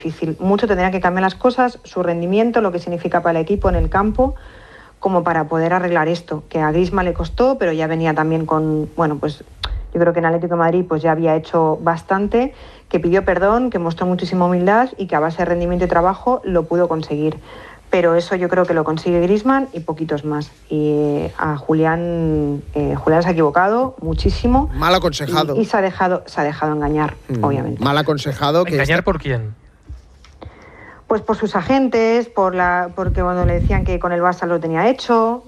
difícil. Mucho tendría que cambiar las cosas, su rendimiento, lo que significa para el equipo en el campo, como para poder arreglar esto, que a Griezmann le costó, pero ya venía también con, bueno, pues yo creo que en Atlético de Madrid pues ya había hecho bastante, que pidió perdón, que mostró muchísima humildad y que a base de rendimiento y trabajo lo pudo conseguir. Pero eso yo creo que lo consigue Griezmann y poquitos más. Y a Julián se ha equivocado muchísimo. Mal aconsejado. Y se ha dejado engañar, obviamente. Mal aconsejado. ¿Engañar por quién? Pues por sus agentes, porque cuando le decían que con el Barça lo tenía hecho.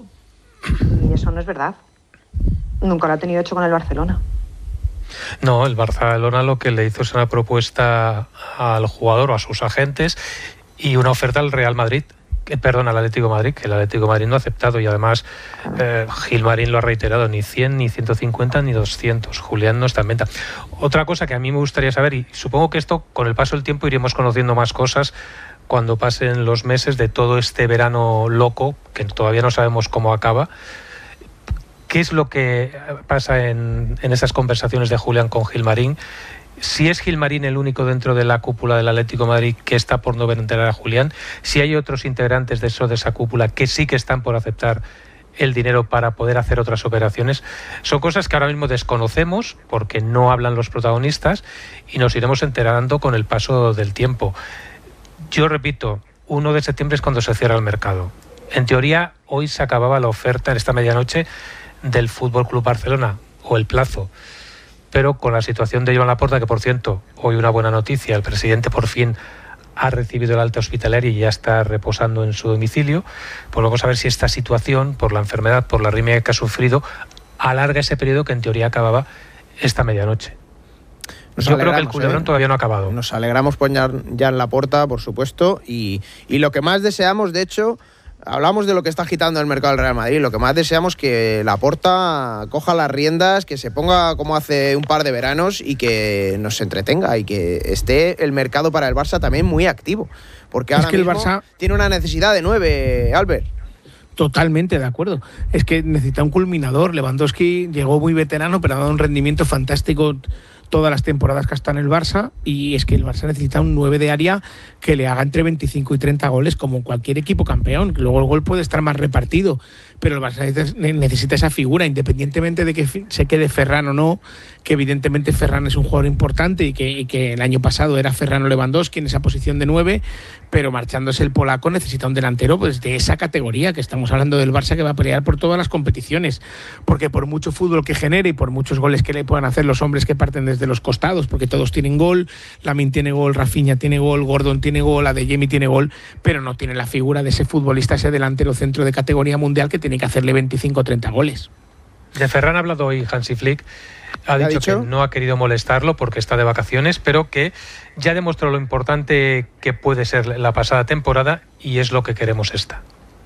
Y eso no es verdad. Nunca lo ha tenido hecho con el Barcelona. No, el Barcelona lo que le hizo es una propuesta al jugador o a sus agentes y una oferta al Real Madrid. Al Atlético de Madrid, que el Atlético de Madrid no ha aceptado, y además Gilmarín lo ha reiterado, ni 100, ni 150, ni 200. Julián no está en venta. Otra cosa que a mí me gustaría saber, y supongo que esto con el paso del tiempo iremos conociendo más cosas cuando pasen los meses de todo este verano loco, que todavía no sabemos cómo acaba. ¿Qué es lo que pasa en esas conversaciones de Julián con Gilmarín? Si es Gilmarín el único dentro de la cúpula del Atlético de Madrid que está por no vender a Julián, si hay otros integrantes de esa cúpula que sí que están por aceptar el dinero para poder hacer otras operaciones, son cosas que ahora mismo desconocemos porque no hablan los protagonistas y nos iremos enterando con el paso del tiempo. Yo repito, 1 de septiembre es cuando se cierra el mercado. En teoría, hoy se acababa la oferta en esta medianoche del Fútbol Club Barcelona, o el plazo. Pero con la situación de Joan Laporta, que por cierto, hoy una buena noticia, el presidente por fin ha recibido el alta hospitalaria y ya está reposando en su domicilio, pues vamos a ver si esta situación, por la enfermedad, por la arritmia que ha sufrido, alarga ese periodo que en teoría acababa esta medianoche. Yo creo que el culebrón todavía no ha acabado. Nos alegramos por Joan Laporta, por supuesto, y lo que más deseamos, de hecho, hablamos de lo que está agitando el mercado del Real Madrid. Lo que más deseamos es que Laporta coja las riendas, que se ponga como hace un par de veranos y que nos entretenga y que esté el mercado para el Barça también muy activo. Porque ahora mismo el Barça tiene una necesidad de 9, Albert. Totalmente de acuerdo. Es que necesita un culminador. Lewandowski llegó muy veterano, pero ha dado un rendimiento fantástico todas las temporadas que está en el Barça, y es que el Barça necesita un 9 de área que le haga entre 25 y 30 goles como cualquier equipo campeón. Luego el gol puede estar más repartido, pero el Barça necesita esa figura, independientemente de que se quede Ferran o no, que evidentemente Ferran es un jugador importante y que el año pasado era Ferran o Lewandowski en esa posición de 9, pero marchándose el polaco necesita un delantero pues de esa categoría, que estamos hablando del Barça, que va a pelear por todas las competiciones, porque por mucho fútbol que genere y por muchos goles que le puedan hacer los hombres que parten desde los costados, porque todos tienen gol, Lamine tiene gol, Rafinha tiene gol, Gordon tiene gol, Adeyemi tiene gol, pero no tiene la figura de ese futbolista, ese delantero centro de categoría mundial que tiene que hacerle 25 o 30 goles. De Ferran ha hablado hoy Hansi Flick. Ha dicho que no ha querido molestarlo porque está de vacaciones, pero que ya demostró lo importante que puede ser la pasada temporada y es lo que queremos esta.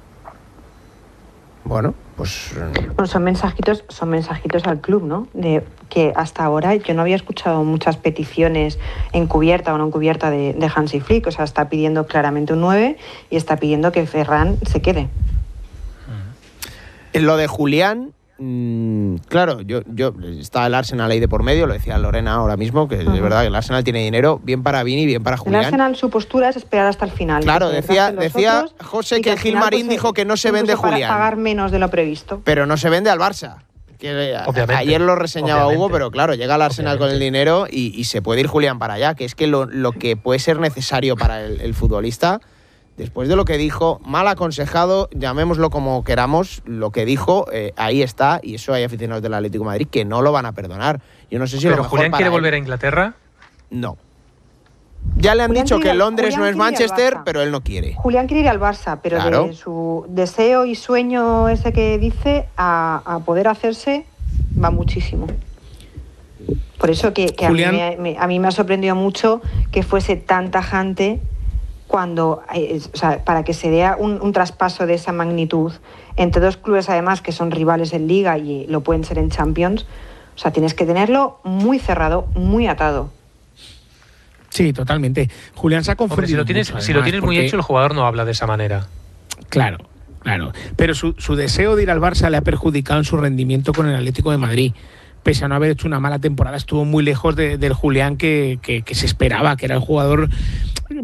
Bueno, pues son mensajitos al club, ¿no? De que hasta ahora yo no había escuchado muchas peticiones encubierta o no encubierta de Hansi Flick. O sea, está pidiendo claramente un 9 y está pidiendo que Ferran se quede. En lo de Julián, claro, yo está el Arsenal ahí de por medio, lo decía Lorena ahora mismo, que es verdad que el Arsenal tiene dinero, bien para Vini, bien para Julián. El Arsenal, su postura es esperar hasta el final. Claro, decía José que Gilmarín dijo que no se vende Julián. Para pagar menos de lo previsto. Pero no se vende al Barça. Que ayer lo reseñaba Hugo, pero claro, llega el Arsenal con el dinero y se puede ir Julián para allá, que es que lo que puede ser necesario para el futbolista. Después de lo que dijo, mal aconsejado, llamémoslo como queramos, lo que dijo, ahí está, y eso hay aficionados del Atlético de Madrid que no lo van a perdonar. Yo no sé si ¿Pero Julián quiere volver a Inglaterra? No. Ya le han dicho que Londres no es Manchester, pero él no quiere. Julián quiere ir al Barça, pero claro, de su deseo y sueño ese que dice a poder hacerse va muchísimo. Por eso que a mí me ha sorprendido mucho que fuese tan tajante cuando, para que se dé un traspaso de esa magnitud entre dos clubes además que son rivales en Liga y lo pueden ser en Champions. O sea, tienes que tenerlo muy cerrado, muy atado. Sí, totalmente. Julián se ha confundido. Hombre, si lo tienes muy hecho, el jugador no habla de esa manera. Claro. Pero su deseo de ir al Barça le ha perjudicado en su rendimiento con el Atlético de Madrid. Pese a no haber hecho una mala temporada, estuvo muy lejos del Julián que se esperaba, que era el jugador